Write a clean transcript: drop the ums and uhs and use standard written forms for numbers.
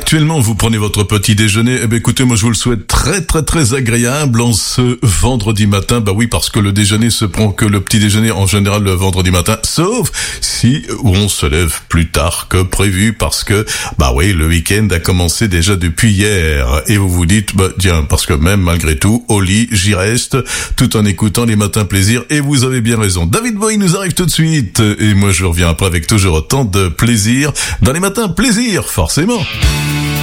actuellement vous prenez votre petit déjeuner, eh bien écoutez, moi je vous le souhaite très très très agréable en ce vendredi matin. Bah oui, parce que le déjeuner se prend que le petit déjeuner en général le vendredi matin, sauf si on se lève plus tard que prévu parce que bah oui, le week-end a commencé déjà depuis hier et vous vous dites bah tiens, parce que même malgré tout au lit j'y reste tout en écoutant les matins plaisir, et vous avez bien raison. David Bowie nous arrive tout de suite et moi je reviens après avec toujours autant de plaisir dans les matins plaisir, forcément.